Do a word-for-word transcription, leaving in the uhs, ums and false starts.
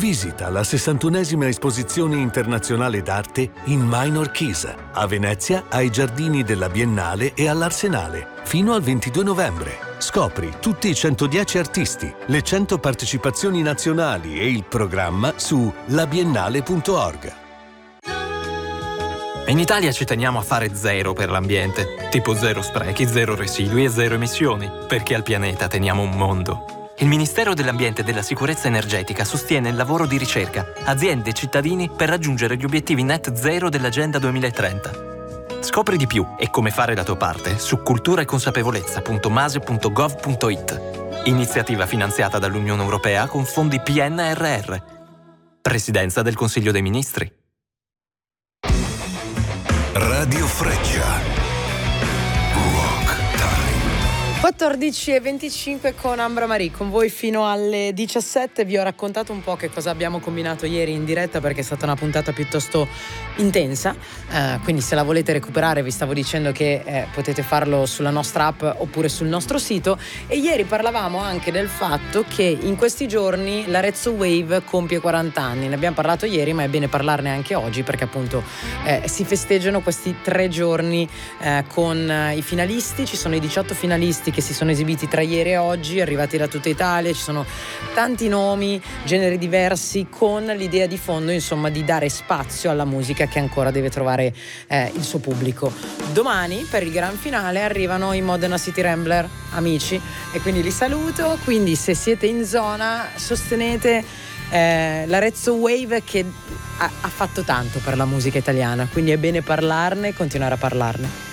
Visita la sessantunesima esposizione internazionale d'arte in Minor Chisa, a Venezia, ai giardini della Biennale e all'Arsenale, fino al ventidue novembre. Scopri tutti i centodieci artisti, le cento partecipazioni nazionali e il programma su labiennale punto org. In Italia ci teniamo a fare zero per l'ambiente, tipo zero sprechi, zero residui e zero emissioni, perché al pianeta teniamo un mondo. Il Ministero dell'Ambiente e della Sicurezza Energetica sostiene il lavoro di ricerca, aziende e cittadini per raggiungere gli obiettivi net zero dell'Agenda duemilatrenta. Scopri di più e come fare la tua parte su cultura e consapevolezza punto mase punto gov punto it. Iniziativa finanziata dall'Unione Europea con fondi P N R R. Presidenza del Consiglio dei Ministri. Radio Freccia. quattordici e venticinque con Ambra Marie, con voi fino alle diciassette. Vi ho raccontato un po' che cosa abbiamo combinato ieri in diretta, perché è stata una puntata piuttosto intensa, eh, quindi se la volete recuperare vi stavo dicendo che eh, potete farlo sulla nostra app oppure sul nostro sito. E ieri parlavamo anche del fatto che in questi giorni l'Arezzo Wave compie quaranta anni. Ne abbiamo parlato ieri, ma è bene parlarne anche oggi, perché appunto eh, si festeggiano questi tre giorni eh, con eh, i finalisti. Ci sono i diciotto finalisti che si sono esibiti tra ieri e oggi, arrivati da tutta Italia. Ci sono tanti nomi, generi diversi, con l'idea di fondo insomma di dare spazio alla musica che ancora deve trovare eh, il suo pubblico. Domani per il gran finale arrivano i Modena City Rambler, amici, e quindi li saluto. Quindi se siete in zona sostenete eh, l'Arezzo Wave, che ha, ha fatto tanto per la musica italiana, quindi è bene parlarne e continuare a parlarne.